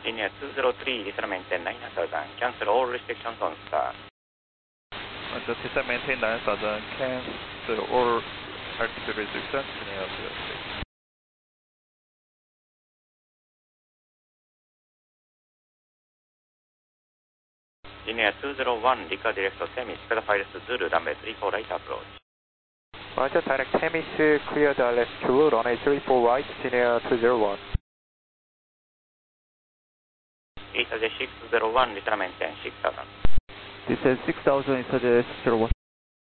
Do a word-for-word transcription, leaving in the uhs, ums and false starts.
Linear two zero three, descend maintain nine thousand, cancel all restrictions on start. Uh, the descend maintain nine thousand, cancel all altitude restrictions, linear two zero three. Linear two zero one, Rica direct semi, speed files Zulu, runway three four right approach. Roger, direct Hemis, clear the left Zulu, runway three four right, linear two zero one. East six zero one, descend maintain six thousand. This is six thousand, East six zero one.